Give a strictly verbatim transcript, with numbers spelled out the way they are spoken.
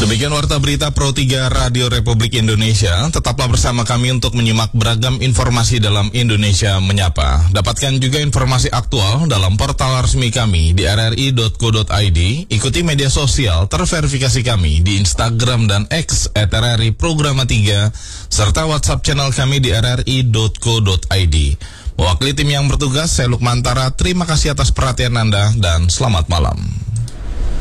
Demikian Warta Berita Pro tiga Radio Republik Indonesia. Tetaplah bersama kami untuk menyimak beragam informasi dalam Indonesia Menyapa. Dapatkan juga informasi aktual dalam portal resmi kami di r r i dot co dot i d. Ikuti media sosial terverifikasi kami di Instagram dan X at r r i programa tiga, serta WhatsApp channel kami di r r i dot co dot i d. Mewakili tim yang bertugas, saya Lukman Tara. Terima kasih atas perhatian Anda dan selamat malam.